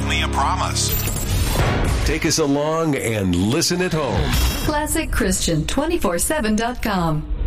only a promise. Take us along and listen at home. ClassicChristian247.com.